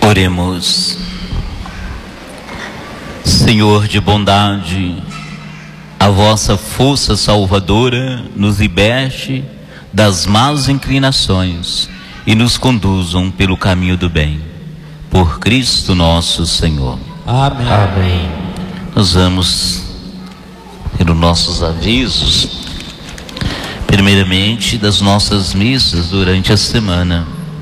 Oremos. Senhor de bondade, a vossa força salvadora nos liberte das más inclinações e nos conduzam pelo caminho do bem. Por Cristo nosso Senhor. Amém. Amém. Nós vamos pelos nossos avisos, primeiramente das nossas missas durante a semana.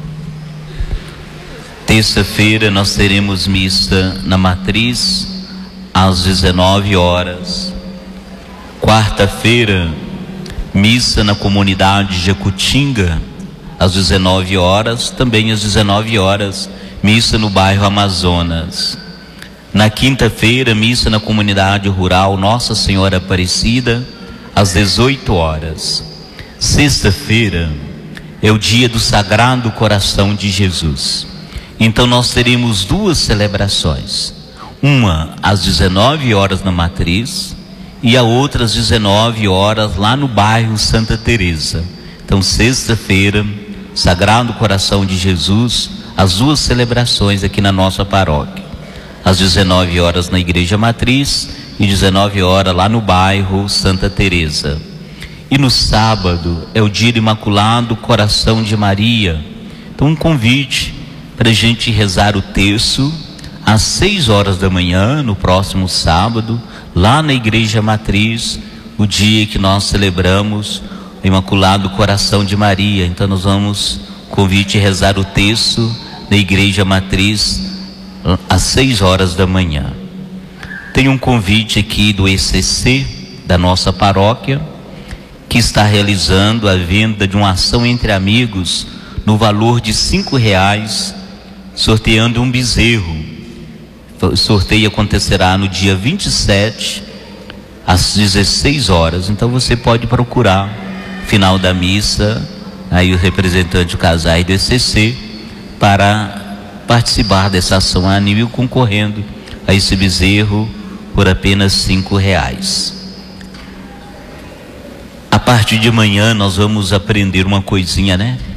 Terça-feira nós teremos missa na Matriz às 19 horas. Quarta-feira, missa na comunidade Jacutinga às 19 horas, também às 19 horas, missa no bairro Amazonas. Na quinta-feira, missa na comunidade rural Nossa Senhora Aparecida às 18 horas. Sexta-feira é o dia do Sagrado Coração de Jesus. Então nós teremos duas celebrações, uma às 19 horas na Matriz e a outra às 19 horas lá no bairro Santa Teresa. Então sexta-feira, Sagrado Coração de Jesus, as duas celebrações aqui na nossa paróquia, às 19 horas na Igreja Matriz e 19 horas lá no bairro Santa Teresa. E no sábado é o dia do Imaculado Coração de Maria. Então um convite para a gente rezar o terço às 6 horas da manhã, no próximo sábado, lá na Igreja Matriz, o dia que nós celebramos o Imaculado Coração de Maria. Então nós vamos convite a rezar o terço na Igreja Matriz às 6 horas da manhã. Tem um convite aqui do ECC, da nossa paróquia, que está realizando a venda de uma ação entre amigos no valor de R$5, sorteando um bezerro. O sorteio acontecerá no dia 27 às 16 horas. Então você pode procurar final da missa aí o representante do casais do ECC para participar dessa ação anível, concorrendo a esse bezerro por apenas R$5. A partir de amanhã nós vamos aprender uma coisinha, né?